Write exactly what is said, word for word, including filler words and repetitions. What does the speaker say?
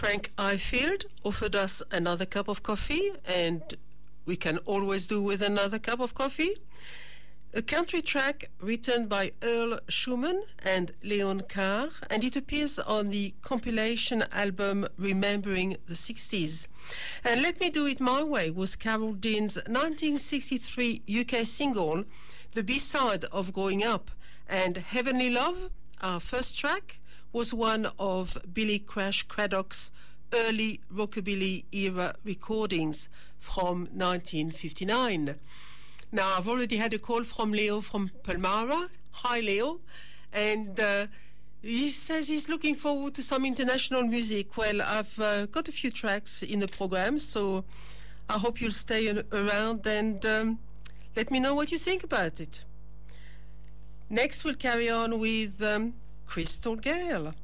Frank Ifield offered us another cup of coffee, and we can always do with another cup of coffee. A country track written by Earl Schumann and Leon Carr, and it appears on the compilation album Remembering the sixties. And Let Me Do It My Way was Carol Dean's nineteen sixty-three U K single, the B-side of Growing Up, and Heavenly Love, our first track, was one of Billy Crash Craddock's early rockabilly era recordings from nineteen fifty-nine. Now, I've already had a call from Leo from Palmyra. Hi, Leo. And uh, he says he's looking forward to some international music. Well, I've uh, got a few tracks in the program, so I hope you'll stay an- around and um, let me know what you think about it. Next, we'll carry on with um, Crystal Gale.